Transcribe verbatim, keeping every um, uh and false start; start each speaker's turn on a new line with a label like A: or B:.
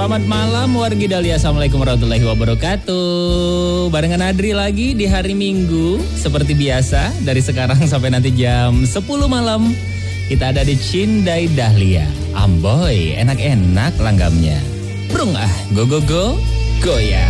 A: Selamat malam wargi Dahlia. Assalamualaikum warahmatullahi wabarakatuh. Barengan Adri lagi di hari Minggu. Seperti biasa dari sekarang sampai nanti jam sepuluh malam. Kita ada di Cindai Dahlia. Amboy, enak-enak langgamnya. Brung ah, go go go, goyang.